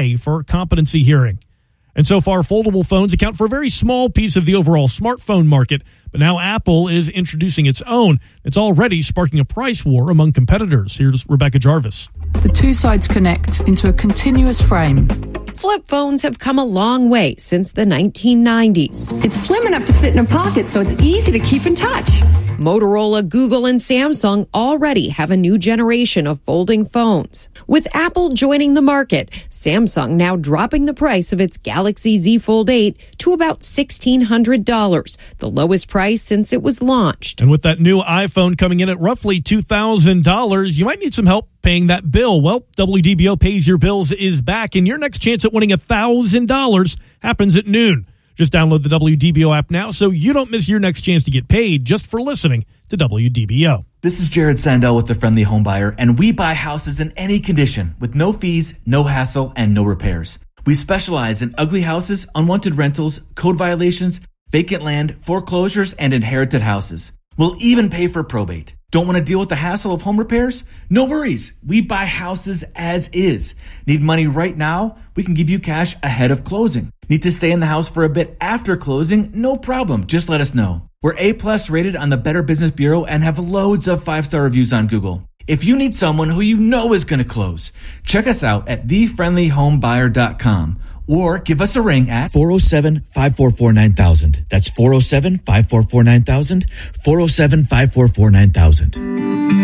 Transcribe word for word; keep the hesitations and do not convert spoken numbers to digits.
pay for a competency hearing. And so far, foldable phones account for a very small piece of the overall smartphone market, but now Apple is introducing its own. It's already sparking a price war among competitors. Here's Rebecca Jarvis. The two sides connect into a continuous frame. Flip phones have come a long way since the nineteen nineties. It's slim enough to fit in a pocket, so it's easy to keep in touch. Motorola, Google, and Samsung already have a new generation of folding phones. With Apple joining the market, Samsung now dropping the price of its Galaxy Z Fold eight to about sixteen hundred dollars, the lowest price since it was launched. And with that new iPhone coming in at roughly two thousand dollars, you might need some help paying that bill. Well, W D B O Pays Your Bills is back, and your next chance at winning one thousand dollars happens at noon. Just download the W D B O app now so you don't miss your next chance to get paid just for listening to W D B O. This is Jared Sandell with The Friendly Home Buyer, and we buy houses in any condition with no fees, no hassle, and no repairs. We specialize in ugly houses, unwanted rentals, code violations, vacant land, foreclosures, and inherited houses. We'll even pay for probate. Don't want to deal with the hassle of home repairs? No worries. We buy houses as is. Need money right now? We can give you cash ahead of closing. Need to stay in the house for a bit after closing? No problem. Just let us know. We're A-plus rated on the Better Business Bureau and have loads of five-star reviews on Google. If you need someone who you know is going to close, check us out at the friendly home buyer dot com or give us a ring at four oh seven, five four four, nine thousand. That's four oh seven, five four four, nine thousand, four oh seven, five four four, nine thousand.